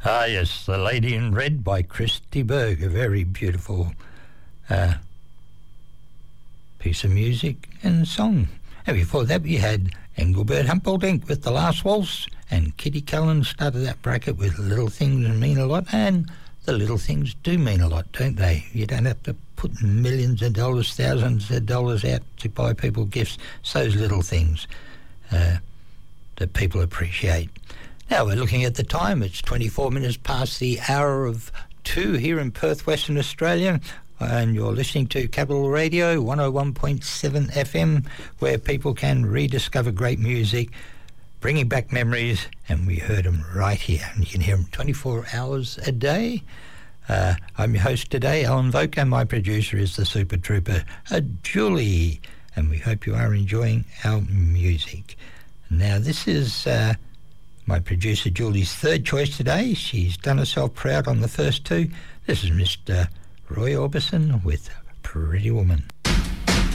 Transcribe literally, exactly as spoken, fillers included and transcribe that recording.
Ah, yes, The Lady in Red by Christy Berg, a very beautiful uh, piece of music and song. And before that, we had Engelbert Humperdinck with The Last Waltz, and Kitty Cullen started that bracket with Little Things Mean a Lot, and the little things do mean a lot, don't they? You don't have to put millions of dollars, thousands of dollars out to buy people gifts. It's those little things uh, that people appreciate. Now we're looking at the time. It's twenty-four minutes past the hour of two here in Perth, Western Australia, and you're listening to Capital Radio one oh one point seven F M, where people can rediscover great music, bringing back memories, and we heard them right here. And you can hear them twenty-four hours a day. Uh, I'm your host today, Alan Voker. My producer is the Super Trooper, uh, Julie, and we hope you are enjoying our music. Now this is... Uh, My producer Julie's third choice today. She's done herself proud on the first two. This is Mister Roy Orbison with Pretty Woman.